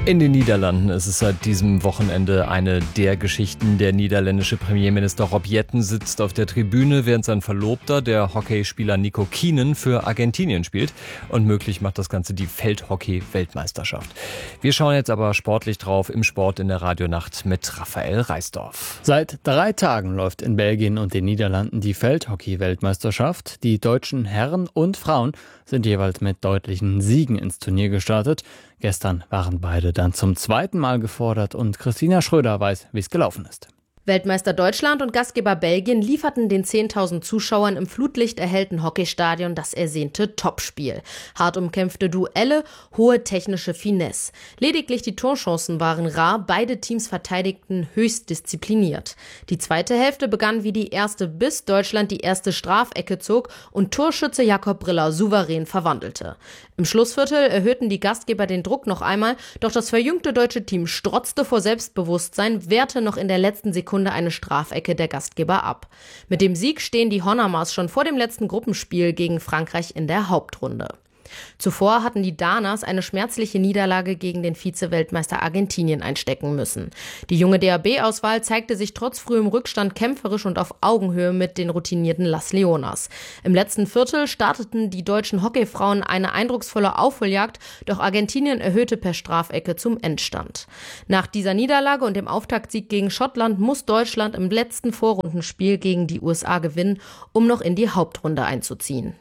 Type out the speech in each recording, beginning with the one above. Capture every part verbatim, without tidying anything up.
In den Niederlanden ist es seit diesem Wochenende eine der Geschichten. Der niederländische Premierminister Rob Jetten sitzt auf der Tribüne, während sein Verlobter, der Hockeyspieler Nico Keenan, für Argentinien spielt. Und möglich macht das Ganze die Feldhockey-Weltmeisterschaft. Wir schauen jetzt aber sportlich drauf im Sport in der Radionacht mit Raphael Reisdorf. Seit drei Tagen läuft in Belgien und den Niederlanden die Feldhockey-Weltmeisterschaft. Die deutschen Herren und Frauen sind jeweils mit deutlichen Siegen ins Turnier gestartet. Gestern waren beide dann zum zweiten Mal gefordert und Christina Schröder weiß, wie es gelaufen ist. Weltmeister Deutschland und Gastgeber Belgien lieferten den zehntausend Zuschauern im Flutlicht erhellten Hockeystadion das ersehnte Topspiel. Hart umkämpfte Duelle, hohe technische Finesse. Lediglich die Torchancen waren rar, beide Teams verteidigten höchst diszipliniert. Die zweite Hälfte begann wie die erste, bis Deutschland die erste Strafecke zog und Torschütze Jakob Briller souverän verwandelte. Im Schlussviertel erhöhten die Gastgeber den Druck noch einmal, doch das verjüngte deutsche Team strotzte vor Selbstbewusstsein, wehrte noch in der letzten Sekunde eine Strafecke der Gastgeber ab. Mit dem Sieg stehen die Honamars schon vor dem letzten Gruppenspiel gegen Frankreich in der Hauptrunde. Zuvor hatten die Danas eine schmerzliche Niederlage gegen den Vize-Weltmeister Argentinien einstecken müssen. Die junge D A B-Auswahl zeigte sich trotz frühem Rückstand kämpferisch und auf Augenhöhe mit den routinierten Las Leonas. Im letzten Viertel starteten die deutschen Hockeyfrauen eine eindrucksvolle Aufholjagd, doch Argentinien erhöhte per Strafecke zum Endstand. Nach dieser Niederlage und dem Auftaktsieg gegen Schottland muss Deutschland im letzten Vorrundenspiel gegen die U S A gewinnen, um noch in die Hauptrunde einzuziehen.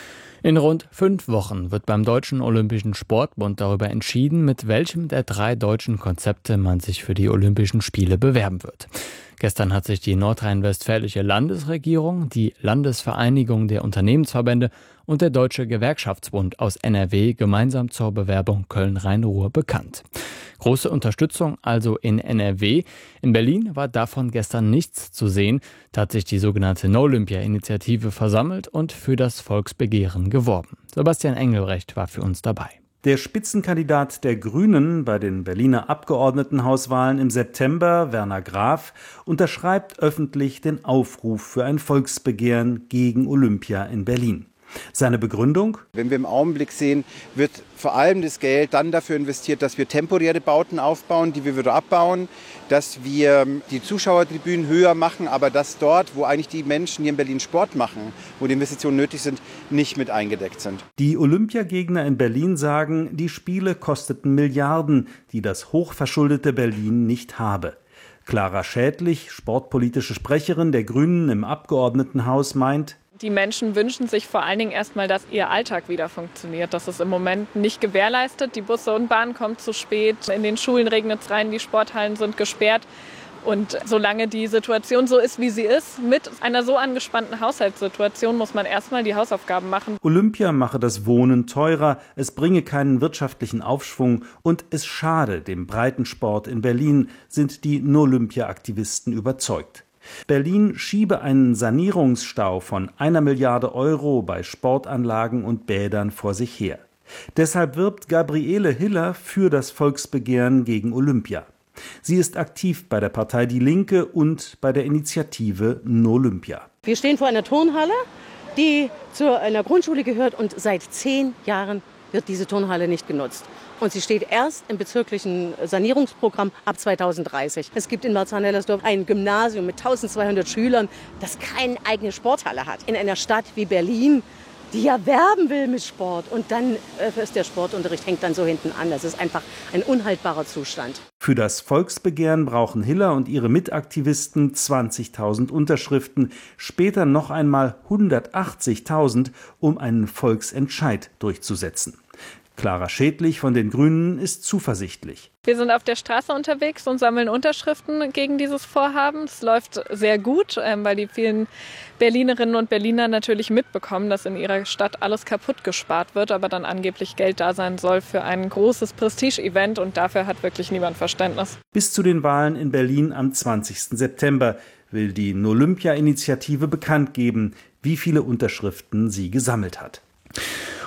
In rund fünf Wochen wird beim Deutschen Olympischen Sportbund darüber entschieden, mit welchem der drei deutschen Konzepte man sich für die Olympischen Spiele bewerben wird. Gestern hat sich die nordrhein-westfälische Landesregierung, die Landesvereinigung der Unternehmensverbände und der Deutsche Gewerkschaftsbund aus N R W gemeinsam zur Bewerbung Köln-Rhein-Ruhr bekannt. Große Unterstützung also in N R W. In Berlin war davon gestern nichts zu sehen. Da hat sich die sogenannte No-Olympia-Initiative versammelt und für das Volksbegehren geworben. Sebastian Engelbrecht war für uns dabei. Der Spitzenkandidat der Grünen bei den Berliner Abgeordnetenhauswahlen im September, Werner Graf, unterschreibt öffentlich den Aufruf für ein Volksbegehren gegen Olympia in Berlin. Seine Begründung? Wenn wir im Augenblick sehen, wird vor allem das Geld dann dafür investiert, dass wir temporäre Bauten aufbauen, die wir wieder abbauen, dass wir die Zuschauertribünen höher machen, aber dass dort, wo eigentlich die Menschen hier in Berlin Sport machen, wo die Investitionen nötig sind, nicht mit eingedeckt sind. Die Olympiagegner in Berlin sagen, die Spiele kosteten Milliarden, die das hochverschuldete Berlin nicht habe. Clara Schädlich, sportpolitische Sprecherin der Grünen im Abgeordnetenhaus, meint: Die Menschen wünschen sich vor allen Dingen erstmal, dass ihr Alltag wieder funktioniert. Das ist im Moment nicht gewährleistet. Die Busse und Bahn kommen zu spät. In den Schulen regnet es rein, die Sporthallen sind gesperrt. Und solange die Situation so ist, wie sie ist, mit einer so angespannten Haushaltssituation, muss man erstmal die Hausaufgaben machen. Olympia mache das Wohnen teurer, es bringe keinen wirtschaftlichen Aufschwung und es schade dem Breitensport in Berlin, sind die No-Olympia-Aktivisten überzeugt. Berlin schiebe einen Sanierungsstau von einer Milliarde Euro bei Sportanlagen und Bädern vor sich her. Deshalb wirbt Gabriele Hiller für das Volksbegehren gegen Olympia. Sie ist aktiv bei der Partei Die Linke und bei der Initiative No Olympia. Wir stehen vor einer Turnhalle, die zu einer Grundschule gehört, und seit zehn Jahren wird diese Turnhalle nicht genutzt. Und sie steht erst im bezirklichen Sanierungsprogramm ab zweitausenddreißig. Es gibt in Marzahn-Hellersdorf ein Gymnasium mit eintausendzweihundert Schülern, das keine eigene Sporthalle hat. In einer Stadt wie Berlin, die ja werben will mit Sport. Und dann ist der Sportunterricht, hängt dann so hinten an. Das ist einfach ein unhaltbarer Zustand. Für das Volksbegehren brauchen Hiller und ihre Mitaktivisten zwanzigtausend Unterschriften, später noch einmal hundertachtzigtausend, um einen Volksentscheid durchzusetzen. Clara Schädlich von den Grünen ist zuversichtlich. Wir sind auf der Straße unterwegs und sammeln Unterschriften gegen dieses Vorhaben. Es läuft sehr gut, weil die vielen Berlinerinnen und Berliner natürlich mitbekommen, dass in ihrer Stadt alles kaputt gespart wird, aber dann angeblich Geld da sein soll für ein großes Prestige-Event, und dafür hat wirklich niemand Verständnis. Bis zu den Wahlen in Berlin am zwanzigsten September will die No-Olympia-Initiative bekannt geben, wie viele Unterschriften sie gesammelt hat.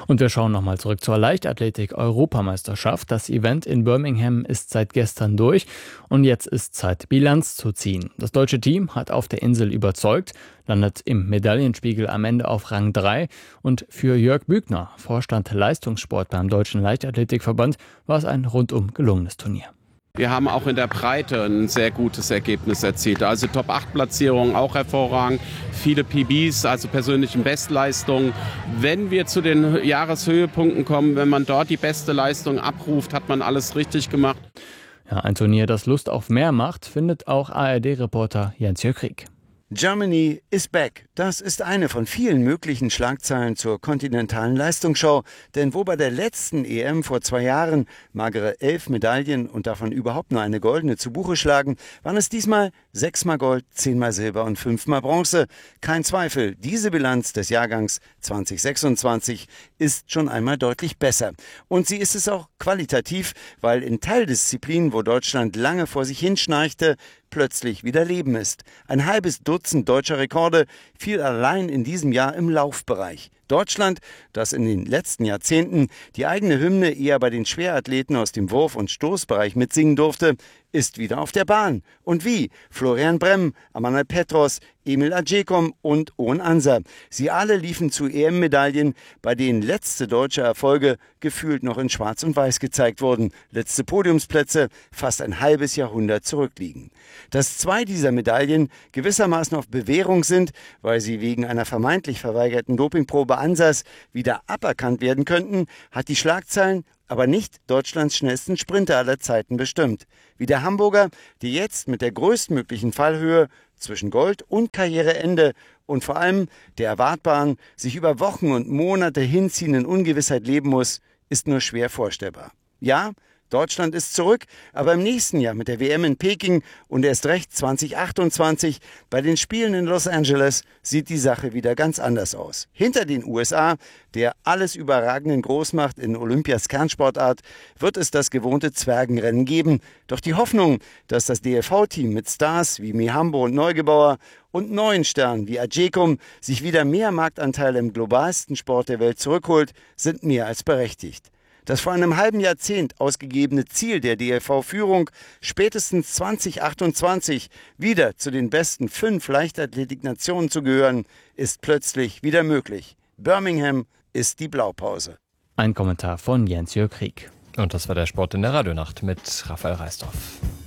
Und wir schauen nochmal zurück zur Leichtathletik-Europameisterschaft. Das Event in Birmingham ist seit gestern durch und jetzt ist Zeit, Bilanz zu ziehen. Das deutsche Team hat auf der Insel überzeugt, landet im Medaillenspiegel am Ende auf Rang drei und für Jörg Bügner, Vorstand Leistungssport beim Deutschen Leichtathletikverband, war es ein rundum gelungenes Turnier. Wir haben auch in der Breite ein sehr gutes Ergebnis erzielt. Also Top acht Platzierungen auch hervorragend. Viele P Bs, also persönlichen Bestleistungen. Wenn wir zu den Jahreshöhepunkten kommen, wenn man dort die beste Leistung abruft, hat man alles richtig gemacht. Ja, ein Turnier, das Lust auf mehr macht, findet auch A R D-Reporter Jens-Jörg Krieg. Germany is back. Das ist eine von vielen möglichen Schlagzeilen zur kontinentalen Leistungsschau. Denn wo bei der letzten E M vor zwei Jahren magere elf Medaillen und davon überhaupt nur eine goldene zu Buche schlagen, waren es diesmal sechsmal Gold, zehnmal Silber und fünfmal Bronze. Kein Zweifel, diese Bilanz des Jahrgangs zwanzig sechsundzwanzig ist schon einmal deutlich besser. Und sie ist es auch qualitativ, weil in Teildisziplinen, wo Deutschland lange vor sich hinschnarchte, plötzlich wieder Leben ist. Ein halbes Dutzend deutscher Rekorde fiel allein in diesem Jahr im Laufbereich. Deutschland, das in den letzten Jahrzehnten die eigene Hymne eher bei den Schwerathleten aus dem Wurf- und Stoßbereich mitsingen durfte, ist wieder auf der Bahn. Und wie? Florian Bremm, Amanal Petros, Emil Adjekom und Owen Anser. Sie alle liefen zu E M-Medaillen, bei denen letzte deutsche Erfolge gefühlt noch in Schwarz und Weiß gezeigt wurden. Letzte Podiumsplätze fast ein halbes Jahrhundert zurückliegen. Dass zwei dieser Medaillen gewissermaßen auf Bewährung sind, weil sie wegen einer vermeintlich verweigerten Dopingprobe Ansers wieder aberkannt werden könnten, hat die Schlagzeilen aber nicht Deutschlands schnellsten Sprinter aller Zeiten bestimmt. Wie der Hamburger, der jetzt mit der größtmöglichen Fallhöhe zwischen Gold und Karriereende und vor allem der erwartbaren, sich über Wochen und Monate hinziehenden Ungewissheit leben muss, ist nur schwer vorstellbar. Ja, Deutschland ist zurück, aber im nächsten Jahr mit der W M in Peking und erst recht zwanzig achtundzwanzig bei den Spielen in Los Angeles sieht die Sache wieder ganz anders aus. Hinter den U S A, der alles überragenden Großmacht in Olympias Kernsportart, wird es das gewohnte Zwergenrennen geben. Doch die Hoffnung, dass das D L V-Team mit Stars wie Mihambo und Neugebauer und neuen Sternen wie Adjekom sich wieder mehr Marktanteile im globalsten Sport der Welt zurückholt, sind mehr als berechtigt. Das vor einem halben Jahrzehnt ausgegebene Ziel der D L V-Führung, spätestens zwanzig achtundzwanzig wieder zu den besten fünf Leichtathletik-Nationen zu gehören, ist plötzlich wieder möglich. Birmingham ist die Blaupause. Ein Kommentar von Jens-Jörg Krieg. Und das war der Sport in der Radionacht mit Raphael Reisdorf.